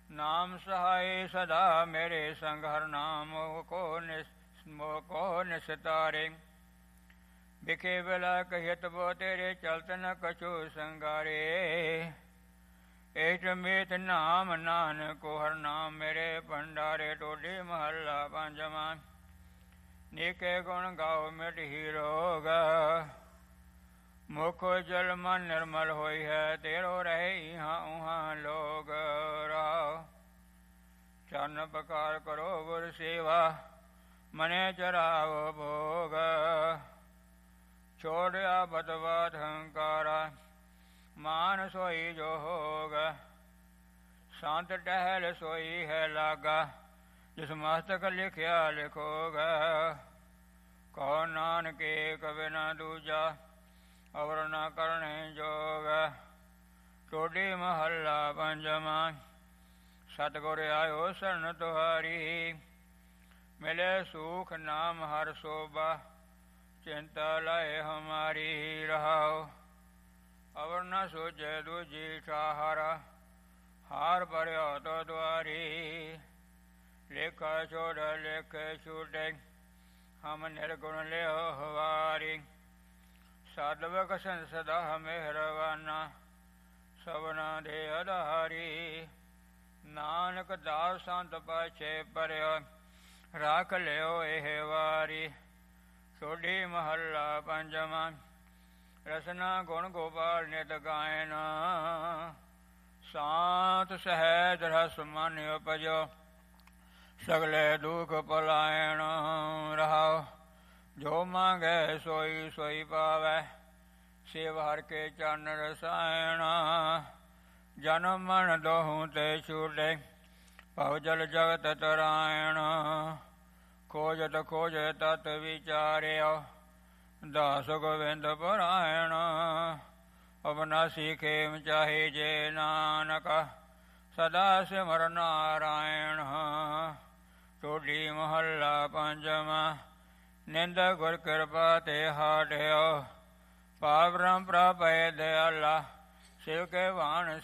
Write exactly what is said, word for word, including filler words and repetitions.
ਨਾਮ ਸਹਾਈ ਸਦਾ ਮੇਰੇ ਸੰਗ ਹਰ ਨਾਮ ਮੋਹ ਕੋ ਨਿਸ ਮੋਹ ਕੋ ਨਿਸਤਾਰੇ। ਵਿਖੇ ਵੇਲਾ ਕਹਿਤ ਬੋ ਤੇਰੇ ਚਲਤ ਨ ਕਛੂ ਸੰਗਾਰੇ। ਏਟ ਮੇਤ ਨਾਮ ਨਾਨਕੋ ਹਰ ਨਾਮ ਮੇਰੇ ਭੰਡਾਰੇ। ਟੋਡੀ ਮਹੱਲਾ ਪੰਜਵਾਂ। ਨੀਕੇ ਗੁਣ ਗਾਓ ਮਿਟਿ ਰੋਗ ਮੁਖ ਜਲ ਮਨ ਨਿਰਮਲ ਹੋਈ ਹੈ। ਤੇਰੋ ਰਹੇ ਇਹਾਂ ਉਹਾਂ ਲੋਗ ਰਾਓ। ਚਰਨ ਪਕਾਰ ਕਰੋ ਗੁਰ ਸੇਵਾ ਮਨੇ ਚਰਾਵੋ ਭੋਗ। ਛੋੜਿਆ ਬਦਵਾਦ ਹੰਕਾਰਾ ਮਾਨ ਸੋਈ ਜੋ ਹੋਗ। ਸੰਤ ਟਹਿਲ ਸੋਈ ਹੈ ਲਾਗਾ ਜਿਸ ਮਸਤਕ ਲਿਖਿਆ ਲਿਖੋਗਾ। ਕਹੋ ਨਾਨਕ ਏਕ ਬਿਨਾ ਦੂਜਾ ਅਵਰ ਨ ਕਰਨੇ ਜੋਗ। ਟੋਡੀ ਮਹੱਲਾ ਪੰਜਵਾਂ। ਸਤਿਗੁਰ ਆਇਓ ਸਰਨ ਤੁਹਾਰੀ ਮਿਲੇ ਸੁਖ ਨਾਮ ਹਰ ਸੋਭਾ। ਚਿੰਤਾ ਲਾਏ ਹਮਾਰੀ ਰਹਾਓ। ਅਵਰ ਨ ਸੋਚੇ ਦੂਜੀ ਠਾਹਰਾ ਹਾਰ ਭਰਿਓ ਤੋ ਦੁਆਰੀ। ਲੇਖਾ ਛੋੜ ਲੇਖੇ ਛੂਟੇ ਹਮ ਨਿਰਗੁਣ ਲਿਓ ਹਵਾਰੀ। ਸਾਧਵਕ ਸੰਸਦਾ ਮਿਹਰਵਾਨਾ ਸਭਨਾ ਦੇ ਆਧਾਰੀ। ਨਾਨਕ ਦਾਸ ਸੰਤ ਪਾਛੇ ਪਰਿਓ ਰੱਖ ਲਿਓ ਇਹ ਵਾਰੀ। ਸੋਢੀ ਮਹੱਲਾ ਪੰਜਵਾਂ। ਰਸਨਾ ਗੁਣ ਗੋਪਾਲ ਨਿਤ ਗਾਇਨ ਸਾਤ ਸਹਿਜ ਰਸ ਮਨ ਉਪਜੋ। ਸਗਲੇ ਦੁਖ ਪਲਾਇਣ ਰਹਾਓ। ਜੋ ਮੰਗੈ ਸੋਈ ਸੋਈ ਪਾਵੈ ਸੇਵ ਹਰ ਕੇ ਚਰਨ ਰਸਾਇਣ। ਜਨਮ ਮਨ ਦੋਹੂੰ ਤੇ ਛੂਟੇ ਭਵ ਜਲ ਜਗਤ ਤਰਾਇਣ। ਖੋਜਤ ਖੋਜੇ ਤਤ ਵਿਚਾਰਿਓ ਦਾਸ ਗੋਵਿੰਦ ਪਰਾਇਣ। ਅਬਨਾਸੀ ਖੇਮ ਚਾਹੇ ਜੇ ਨਾਨਕ ਸਦਾ ਸਿਮਰ ਨਾਰਾਇਣ। ਟੋਡੀ ਮਹੱਲਾ ਪੰਜਵਾਂ। ਨਿੰਦ ਗੁਰ ਕਿਰਪਾ ਤੇ ਹਾਟਿਓ ਪਾਪ ਬ੍ਰਹਮ ਪ੍ਰਭੈ ਦਿਆਲਾ। ਸਿਵ ਕੇ ਵਾਣ